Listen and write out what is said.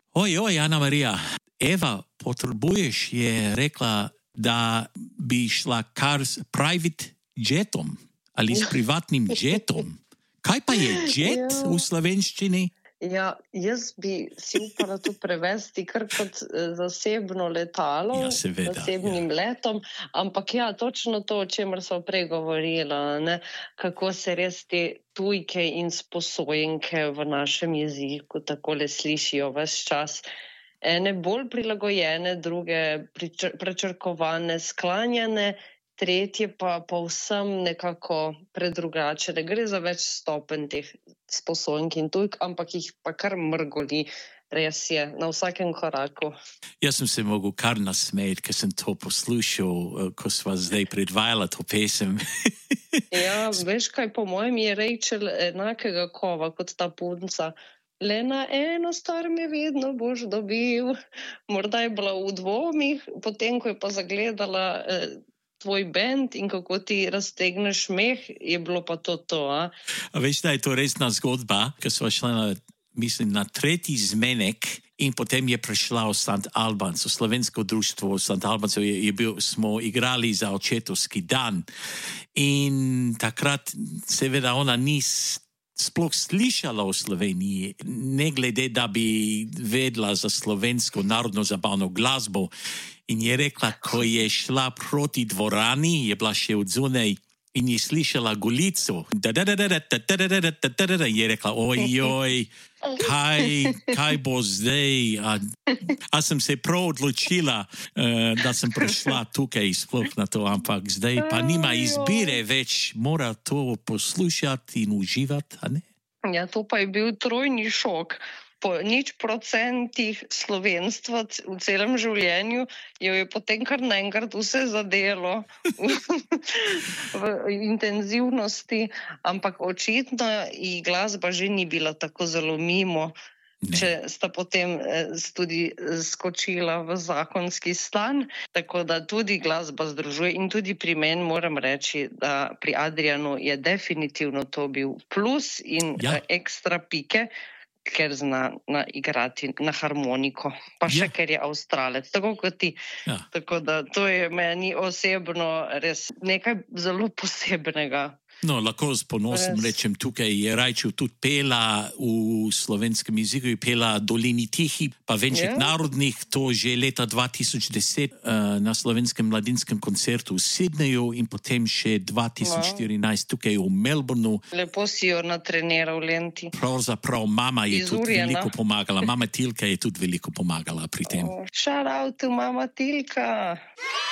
Oj, Ana Marija, Eva, potrebuješ, je rekla, da bi šla kar s private jetom ali s privatnim jetom. Kaj pa je jet v slovenščini? Ja, jaz bi si upala to prevesti kar kot zasebno letalo, Ja, seveda, zasebnim letom, ampak ja, točno to, o čemer smo prej govorila, ne, kako se res te tujke in sposojenke v našem jeziku takole slišijo ves čas. Ene bolj prilagojene, druge prečrkovane, sklanjane, tretje pa povsem nekako predrugačene. Gre za več stopenj teh sposojenk in tujk, ampak jih pa kar mrgoli, res je, na vsakem koraku. Jaz sem se mogel kar nasmejati, ker sem to poslušal, ko sva zdaj predvajala to pesem. Ja, veš kaj, po mojem je Rachel enakega kova kot ta punca. Le na eno stvar me vedno boš dobil. Morda je bila v dvomih, potem ko je pa zagledala tvoj bend in kako ti raztegneš smeh, je bilo pa to, a? A veš, da je to resna zgodba, ko sva šla na tretji zmenek in potem je prišla v St. Albans, v slovensko društvo v St. Albansu smo igrali za očetovski dan in takrat seveda ona ni sploh slišala o Sloveniji, ne glede, da bi vedla za slovensko narodno zabavno glasbo. In je rekla, ko je šla proti dvorani, je bila še od zunaj in je slišala Golico. Je rekla, ojoj, kaj bo zdaj? A sem se prav odločila, da sem prišla tukaj sploh na to, ampak zdaj pa nima izbire več, mora to poslušati in uživati, a ne? Ja, to pa je bil trojni šok. Po 0% slovenstva v celem življenju jo je potem kar naenkrat vse zadelo v intenzivnosti, ampak očitno ji glasba že ni bila tako zelo mimo, če sta potem tudi skočila v zakonski stan, tako da tudi glasba združuje in tudi pri meni moram reči, da pri Adrianu je definitivno to bil plus in ekstra pike, ker zna igrati na harmoniko, pa še ker je Avstralec, tako kot ti. Ja. Tako da to je meni osebno res nekaj zelo posebnega. No, lahko s ponosom rečem, tukaj je Rajčev tudi pela v slovenskem jeziku, je pela Dolini Tihi, pa Venček narodnih, to že leta 2010 na slovenskem mladinskem koncertu v Sydneyju in potem še 2014 tukaj v Melbourneu. Lepo si jo natreniral, Lenti. Pravzaprav mama je tudi veliko pomagala, mama Tilka je tudi veliko pomagala pri tem. Shout out to mama Tilka.